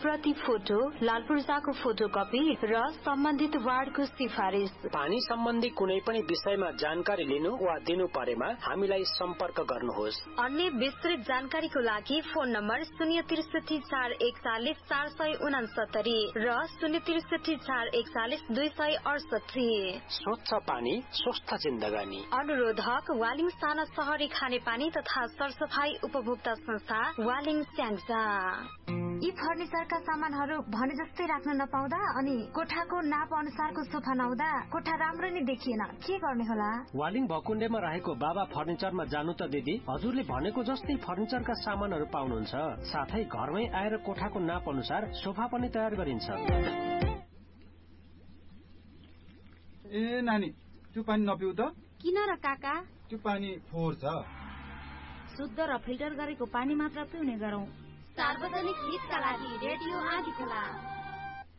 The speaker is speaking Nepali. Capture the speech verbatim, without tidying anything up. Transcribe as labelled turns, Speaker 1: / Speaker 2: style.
Speaker 1: प्रति फोटो, लाल पूर्जाको फोटोकपी र सम्बन्धित वार्डको सिफारिस।
Speaker 2: पानी सम्बन्धी कुनै पनि विषयमा जानकारी लिनु वा दिनु परेमा हामीलाई सम्पर्क गर्नुहोस्।
Speaker 1: अन्य विस्तृत जानकारीको लागि फोन नम्बर शून्य त्रिसठी चार एकचालिस चार सय उनासत्तरी र शून्य त्रिसठी चार एकचालिस दुई सय अडसठी।
Speaker 2: स्वच्छ पानी स्वस्थ जिन्दगानी।
Speaker 1: अनुरोधक वालिङ साना शहरी खानेपानी तथा सरसफाई उपभोक्ता संस्था वालिङ स्याङ्जा।
Speaker 3: यी फर्निचरका सामानहरू भने जस्तै राख्न नपाउँदा अनि कोठाको नाप अनुसारको सोफा नहुँदा कोठा राम्रो नै देखिएन, के गर्ने होला?
Speaker 2: वालिङ भकुण्डेमा रहेको बाबा फर्निचरमा जानु त दिदी, हजुरले भनेको जस्तै फर्निचरका सामानहरू पाउनुहुन्छ। साथै घरमै आएर कोठाको नाप अनुसार सोफा पनि तयार गरिन्छ।
Speaker 4: ए नानी, त्यो पानी नपिउ त।
Speaker 3: किन र काका?
Speaker 4: त्यो पानी फोहोर छ।
Speaker 3: शुद्ध र फिल्टर गरेको पानी मात्र पिउने गरौँ। सार्वजनिक हितका लागि रेडियो आँधी खोला।